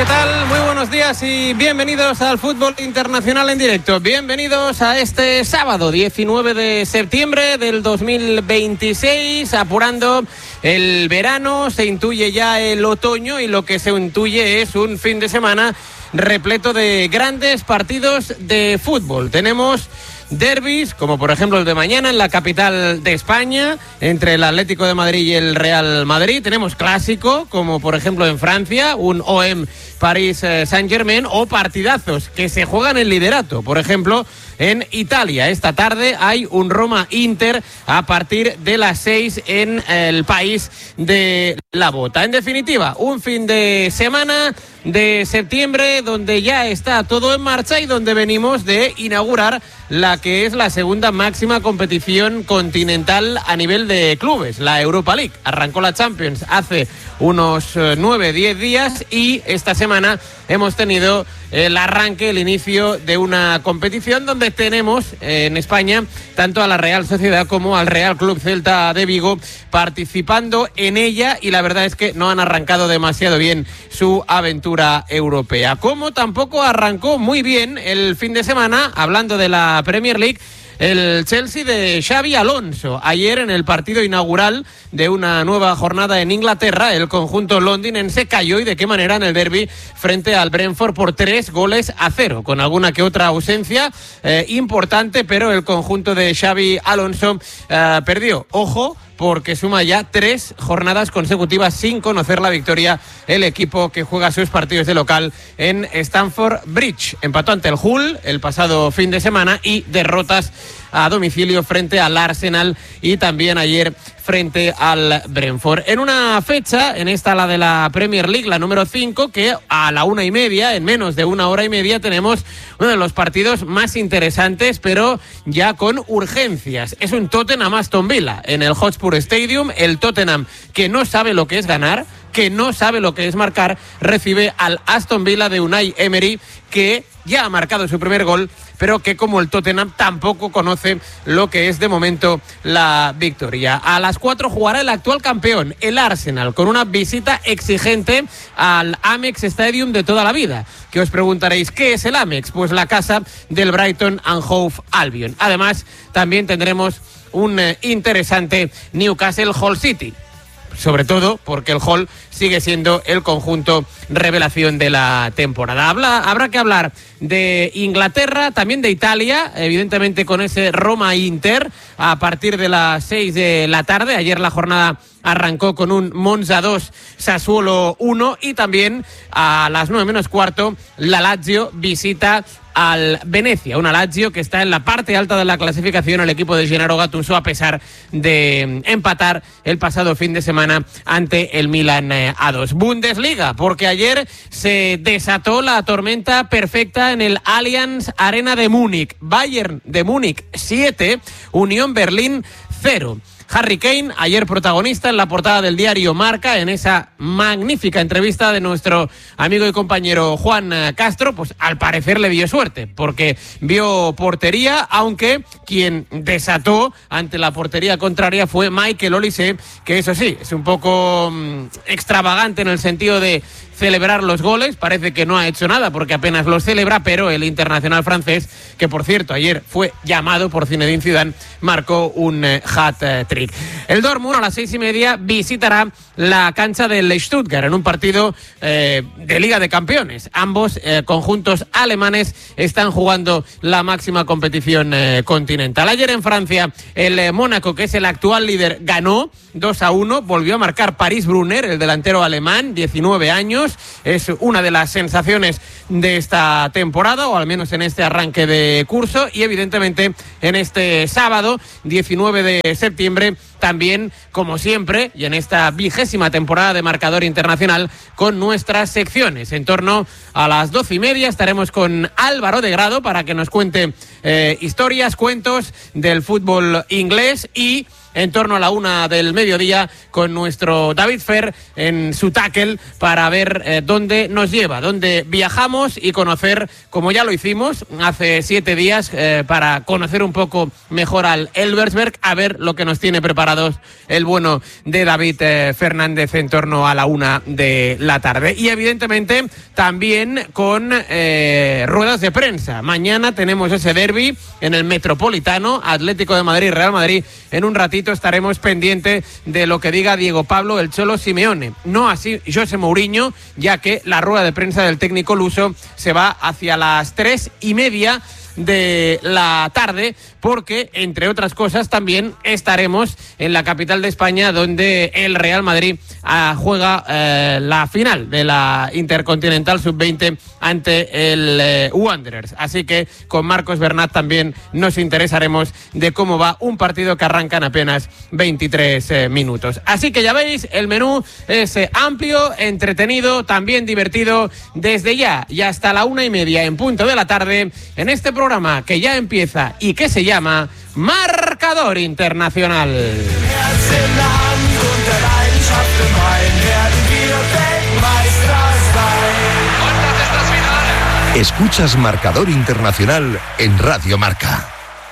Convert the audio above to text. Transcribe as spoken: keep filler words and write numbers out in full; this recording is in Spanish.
¿qué tal? Muy buenos días y bienvenidos al Fútbol Internacional en directo. Bienvenidos a este sábado diecinueve de septiembre del dos mil veintiséis, apurando el verano, se intuye ya el otoño y lo que se intuye es un fin de semana repleto de grandes partidos de fútbol. Tenemos derbis, como por ejemplo el de mañana en la capital de España, entre el Atlético de Madrid y el Real Madrid. Tenemos clásico, como por ejemplo en Francia, un O M París Saint-Germain, o partidazos que se juegan el liderato. Por ejemplo, en Italia, esta tarde hay un Roma-Inter a partir de las seis en el país de la bota. En definitiva, un fin de semana de septiembre donde ya está todo en marcha y donde venimos de inaugurar la que es la segunda máxima competición continental a nivel de clubes, la Europa League. Arrancó la Champions hace unos nueve, diez días y esta semana hemos tenido el arranque, el inicio de una competición donde tenemos eh, en España tanto a la Real Sociedad como al Real Club Celta de Vigo participando en ella, y la verdad es que no han arrancado demasiado bien su aventura europea. Como tampoco arrancó muy bien el fin de semana, hablando de la Premier League, el Chelsea de Xabi Alonso. Ayer, en el partido inaugural de una nueva jornada en Inglaterra, el conjunto londinense cayó, y de qué manera, en el derbi frente al Brentford por tres goles a cero, con alguna que otra ausencia eh, importante, pero el conjunto de Xabi Alonso eh, perdió. Ojo, porque suma ya tres jornadas consecutivas sin conocer la victoria el equipo que juega sus partidos de local en Stamford Bridge. Empató ante el Hull el pasado fin de semana y derrotas a domicilio frente al Arsenal y también ayer frente al Brentford. En una fecha, en esta la de la Premier League, la número cinco, que a la una y media, en menos de una hora y media, tenemos uno de los partidos más interesantes, pero ya con urgencias. Es un Tottenham Aston Villa en el Hotspur Stadium. El Tottenham, que no sabe lo que es ganar, que no sabe lo que es marcar, recibe al Aston Villa de Unai Emery, que ya ha marcado su primer gol, pero que, como el Tottenham, tampoco conoce lo que es de momento la victoria. A las cuatro jugará el actual campeón, el Arsenal, con una visita exigente al Amex Stadium de toda la vida. Que os preguntaréis, ¿qué es el Amex? Pues la casa del Brighton and Hove Albion. Además, también tendremos un eh, interesante Newcastle Hull City, sobre todo porque el Hull sigue siendo el conjunto revelación de la temporada. Habla, habrá que hablar de Inglaterra, también de Italia, evidentemente con ese Roma-Inter a partir de las seis de la tarde. Ayer la jornada arrancó con un Monza dos, Sassuolo uno, y también a las nueve menos cuarto la Lazio visita al Venecia, una Lazio que está en la parte alta de la clasificación, el equipo de Gennaro Gattuso, a pesar de empatar el pasado fin de semana ante el Milan A dos. Bundesliga, porque ayer se desató la tormenta perfecta en el Allianz Arena de Múnich. Bayern de Múnich siete, Unión Berlín cero. Harry Kane, ayer protagonista en la portada del diario Marca, en esa magnífica entrevista de nuestro amigo y compañero Juan Castro, pues al parecer le dio suerte, porque vio portería, aunque quien desató ante la portería contraria fue Michael Olise, que eso sí, es un poco mmm, extravagante en el sentido de celebrar los goles. Parece que no ha hecho nada porque apenas los celebra, pero el internacional francés, que por cierto ayer fue llamado por Zinedine Zidane, marcó un eh, hat-trick. El Dortmund a las seis y media visitará la cancha del Stuttgart en un partido eh, de Liga de Campeones. Ambos eh, conjuntos alemanes están jugando la máxima competición eh, continental. Ayer en Francia el eh, Mónaco, que es el actual líder, ganó dos a uno, volvió a marcar Paris Brunner, el delantero alemán, diecinueve años. Es una de las sensaciones de esta temporada, o al menos en este arranque de curso, y evidentemente en este sábado diecinueve de septiembre también, como siempre, y en esta vigésima temporada de Marcador Internacional, con nuestras secciones. En torno a las doce y media estaremos con Álvaro de Grado para que nos cuente eh, historias, cuentos del fútbol inglés, y en torno a la una del mediodía con nuestro David Fer en su tackle para ver eh, dónde nos lleva, dónde viajamos y conocer, como ya lo hicimos hace siete días, eh, para conocer un poco mejor al Elversberg, a ver lo que nos tiene preparados el bueno de David eh, Fernández en torno a la una de la tarde. Y evidentemente también con eh, ruedas de prensa. Mañana tenemos ese derbi en el Metropolitano, Atlético de Madrid, Real Madrid. En un ratito estaremos pendientes de lo que diga Diego Pablo el Cholo Simeone. No así José Mourinho, ya que la rueda de prensa del técnico luso se va hacia las tres y media de la tarde, porque entre otras cosas también estaremos en la capital de España, donde el Real Madrid uh, juega uh, la final de la Intercontinental sub veinte ante el uh, Wanderers. Así que con Marcos Bernat también nos interesaremos de cómo va un partido que arranca en apenas veintitrés eh, minutos. Así que ya veis, el menú es eh, amplio, entretenido, también divertido, desde ya y hasta la una y media en punto de la tarde en este programa programa que ya empieza y que se llama Marcador Internacional. Escuchas Marcador Internacional en Radio Marca.